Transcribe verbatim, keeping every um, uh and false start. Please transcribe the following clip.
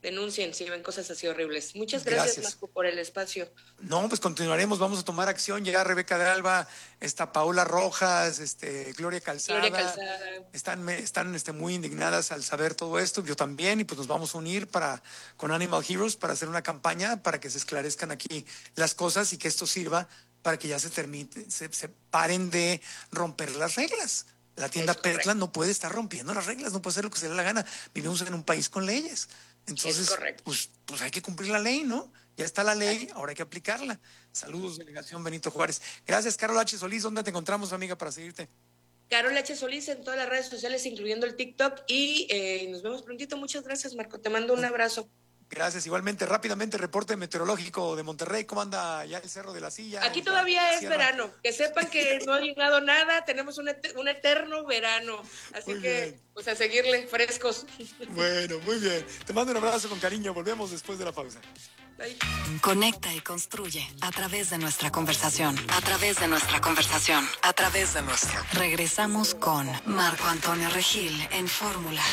denuncien si ven cosas así horribles. Muchas gracias, gracias. Marco, por el espacio. No, pues continuaremos, vamos a tomar acción. Llega Rebeca de Alba, está Paola Rojas, este, Gloria Calzada. Gloria Calzada. Están, están este, muy indignadas al saber todo esto, yo también, y pues nos vamos a unir para, con Animal Heroes para hacer una campaña para que se esclarezcan aquí las cosas y que esto sirva para que ya se termine, se, se paren de romper las reglas. La tienda Petla no puede estar rompiendo las reglas, no puede hacer lo que se le dé la gana. Vivimos en un país con leyes. Entonces, pues, pues hay que cumplir la ley, ¿no? Ya está la ley, ahora hay que aplicarla. Saludos, delegación Benito Juárez. Gracias, Carol H. Solís. ¿Dónde te encontramos, amiga, para seguirte? Carol H. Solís en todas las redes sociales, incluyendo el TikTok. Y eh, nos vemos prontito. Muchas gracias, Marco. Te mando un abrazo. Gracias, igualmente. Rápidamente, reporte meteorológico de Monterrey. ¿Cómo anda ya el Cerro de la Silla? Aquí todavía es sierra. Verano. Que sepan que no ha llegado nada. Tenemos un, et un eterno verano. Así muy que, bien. Pues a seguirle, frescos. Bueno, muy bien. Te mando un abrazo con cariño. Volvemos después de la pausa. Bye. Conecta y construye a través de nuestra conversación. A través de nuestra conversación. A través de nuestra. Regresamos con Marco Antonio Regil en Fórmula.